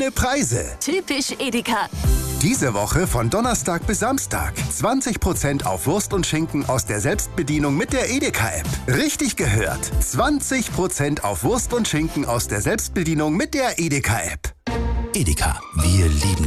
Neue Preise. Typisch Edeka. Diese Woche von Donnerstag bis Samstag. 20% auf Wurst und Schinken aus der Selbstbedienung mit der Edeka-App. Richtig gehört. 20% auf Wurst und Schinken aus der Selbstbedienung mit der Edeka-App. Edeka, wir lieben